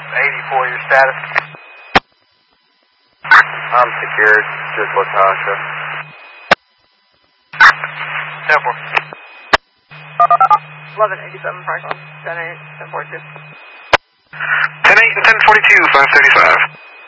84, your status? I'm secured, just Latasha. 10-4. 1187 Franklin, 10-8, 1042. 10-8 and 10-42, 535.